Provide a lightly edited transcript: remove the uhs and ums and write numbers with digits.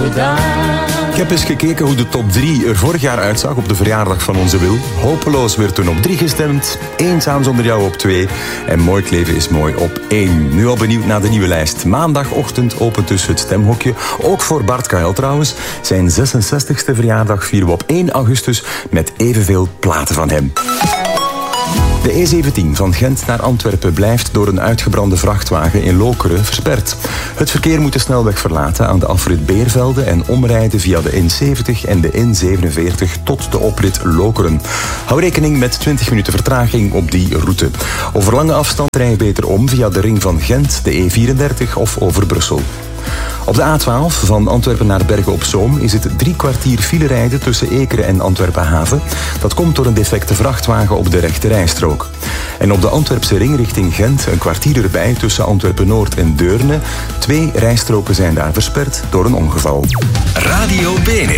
gedaan. Ik heb eens gekeken hoe de top 3 er vorig jaar uitzag op de verjaardag van onze Wil. Hopeloos werd toen op 3 gestemd, Eenzaam zonder jou op 2 en Mooi het leven is mooi op 1. Nu al benieuwd naar de nieuwe lijst. Maandagochtend opent dus het stemhokje. Ook voor Bart Kael trouwens. Zijn 66e verjaardag vieren we op 1 augustus met evenveel platen van hem. De E17 van Gent naar Antwerpen blijft door een uitgebrande vrachtwagen in Lokeren versperd. Het verkeer moet de snelweg verlaten aan de afrit Beervelde en omrijden via de N70 en de N47 tot de oprit Lokeren. Hou rekening met 20 minuten vertraging op die route. Over lange afstand rij je beter om via de ring van Gent, de E34 of over Brussel. Op de A12 van Antwerpen naar Bergen op Zoom is het 3 kwartier file rijden tussen Ekeren en Antwerpen Haven. Dat komt door een defecte vrachtwagen op de rechte rijstrook. En op de Antwerpse ring richting Gent een kwartier erbij tussen Antwerpen Noord en Deurne. 2 rijstroken zijn daar versperd door een ongeval. Radio Bene.